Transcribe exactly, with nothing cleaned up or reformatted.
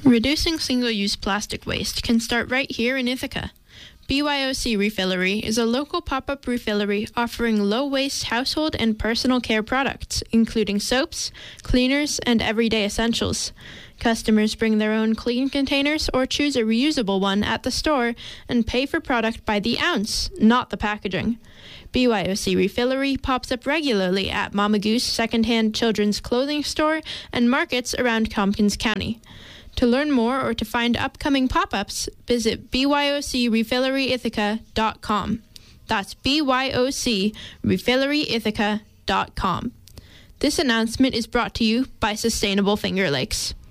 Reducing single-use plastic waste can start right here in Ithaca. B Y O C Refillery is a local pop-up refillery offering low-waste household and personal care products, including soaps, cleaners, and everyday essentials. Customers bring their own clean containers or choose a reusable one at the store and pay for product by the ounce, not the packaging. B Y O C Refillery pops up regularly at Mama Goose secondhand children's clothing store and markets around Tompkins County. To learn more or to find upcoming pop-ups, visit b y o c refillery ithaca dot com. That's b y o c refillery ithaca dot com. This announcement is brought to you by Sustainable Finger Lakes.